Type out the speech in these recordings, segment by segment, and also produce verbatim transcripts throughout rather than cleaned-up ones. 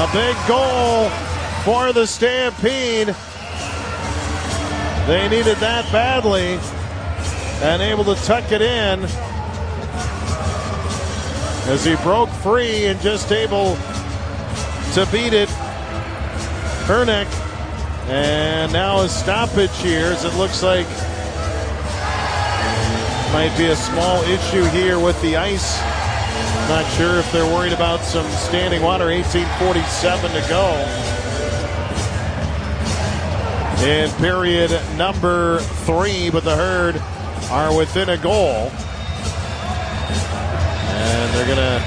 A big goal for the Stampede. They needed that badly and able to tuck it in as he broke free and just able to beat it. Hernick. And now a stoppage here as it looks like might be a small issue here with the ice. Not sure if they're worried about some standing water. eighteen forty-seven to go in period number three, but the Herd are within a goal. And they're going to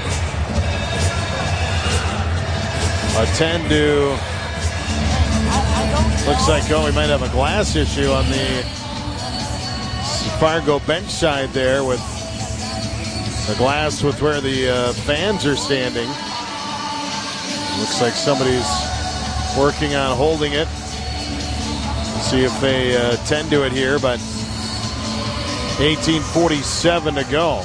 attend to, looks like, oh, we might have a glass issue on the Fargo bench side there with the glass with where the uh, fans are standing. Looks like somebody's working on holding it. See if they uh, tend to it here, but eighteen forty-seven to go.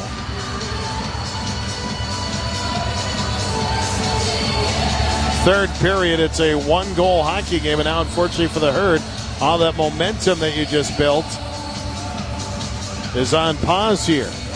Third period, it's a one-goal hockey game, and now unfortunately for the Herd, all that momentum that you just built is on pause here.